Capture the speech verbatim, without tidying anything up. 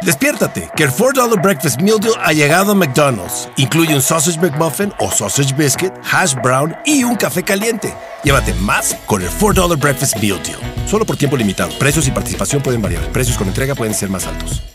Despiértate, que el four dollar Breakfast Meal Deal ha llegado a McDonald's. Incluye un Sausage McMuffin o Sausage Biscuit, Hash Brown y un café caliente. Llévate más con el four dollar Breakfast Meal Deal. Solo por tiempo limitado. Precios y participación pueden variar. Precios con entrega pueden ser más altos.